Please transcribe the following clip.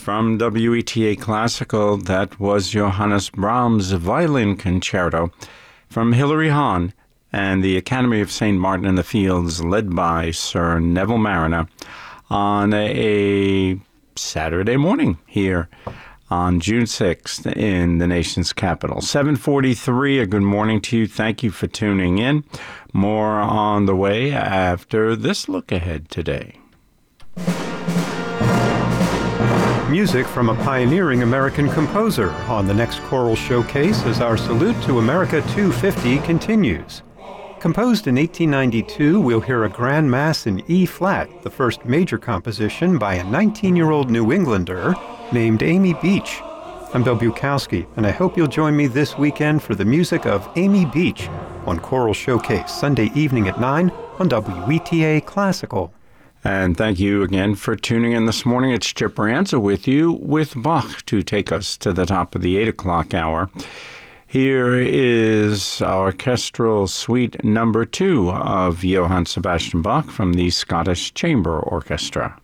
From WETA Classical, that was Johannes Brahms' Violin Concerto from Hilary Hahn and the Academy of St. Martin in the Fields, led by Sir Neville Marriner, on a Saturday morning here on June 6th in the nation's capital. 7:43, a good morning to you. Thank you for tuning in. More on the way after this look ahead today. Music from a pioneering American composer on the next choral showcase as our salute to America 250 continues. Composed in 1892, we'll hear a grand mass in E-flat, the first major composition by a 19-year-old New Englander named Amy Beach. I'm Bill Bukowski, and I hope you'll join me this weekend for the music of Amy Beach on Choral Showcase, Sunday evening at 9 on WETA Classical. And thank you again for tuning in this morning. It's Chip Brianza with you with Bach to take us to the top of the 8 o'clock hour. Here is Orchestral Suite number 2 of Johann Sebastian Bach from the Scottish Chamber Orchestra.